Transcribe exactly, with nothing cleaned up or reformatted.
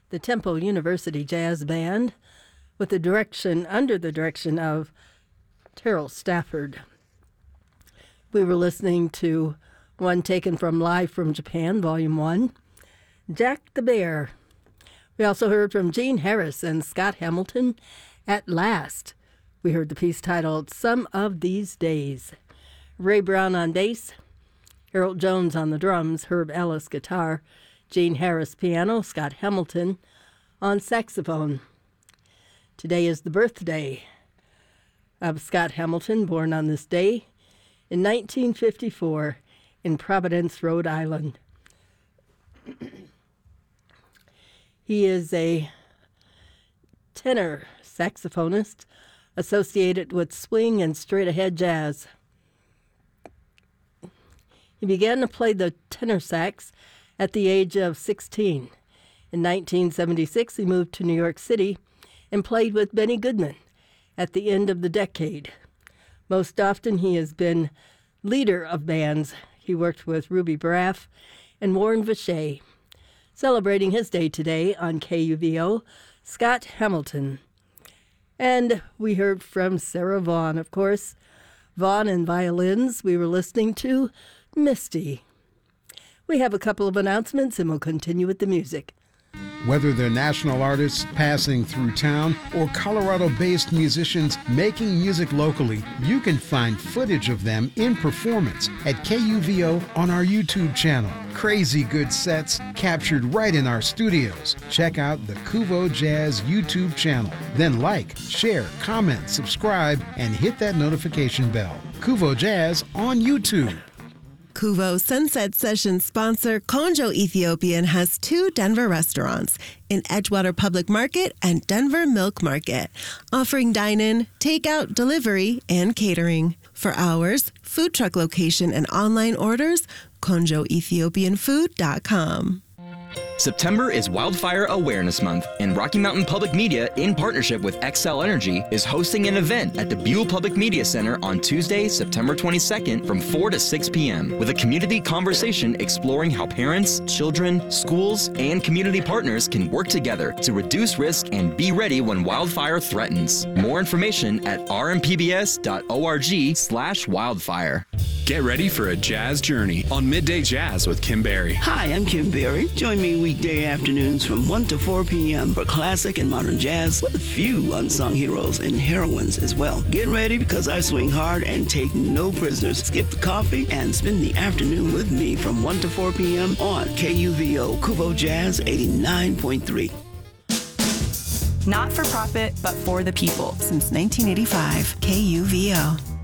the Temple University Jazz Band with the direction, under the direction of Terrell Stafford. We were listening to one taken from Live from Japan, Volume one, Jack the Bear. We also heard from Gene Harris and Scott Hamilton, At Last. We heard the piece titled Some of These Days. Ray Brown on bass, Harold Jones on the drums, Herb Ellis guitar, Gene Harris piano, Scott Hamilton on saxophone. Today is the birthday of Scott Hamilton, born on this day in nineteen fifty-four in Providence, Rhode Island. He is a tenor saxophonist associated with swing and straight-ahead jazz. He began to play the tenor sax at the age of sixteen. In nineteen seventy-six, he moved to New York City and played with Benny Goodman at the end of the decade. Most often, he has been leader of bands. He worked with Ruby Braff and Warren Vacher. Celebrating his day today on K U V O, Scott Hamilton. And we heard from Sarah Vaughan, of course. Vaughan and violins. We were listening to Misty. We have a couple of announcements and we'll continue with the music. Whether they're national artists passing through town or Colorado-based musicians making music locally, you can find footage of them in performance at K U V O on our YouTube channel. Crazy good sets captured right in our studios. Check out the Kuvo Jazz YouTube channel. Then like, share, comment, subscribe, and hit that notification bell. Kuvo Jazz on YouTube. Kuvo Sunset Session sponsor Konjo Ethiopian has two Denver restaurants in Edgewater Public Market and Denver Milk Market, offering dine-in, takeout, delivery, and catering. For hours, food truck location, and online orders, konjo ethiopian food dot com. September is Wildfire Awareness Month, and Rocky Mountain Public Media, in partnership with Xcel Energy, is hosting an event at the Buell Public Media Center on Tuesday, September twenty-second from four to six p.m. with a community conversation exploring how parents, children, schools, and community partners can work together to reduce risk and be ready when wildfire threatens. More information at r m p b s dot org slash wildfire. Get ready for a jazz journey on Midday Jazz with Kim Berry. Hi, I'm Kim Berry. Join me weekday afternoons from one to four p.m. for classic and modern jazz with a few unsung heroes and heroines as well. Get ready because I swing hard and take no prisoners. Skip the coffee and spend the afternoon with me from one to four p.m. on K U V O Kuvo Jazz eighty-nine point three. Not for profit, but for the people. Since nineteen eighty-five, K U V O.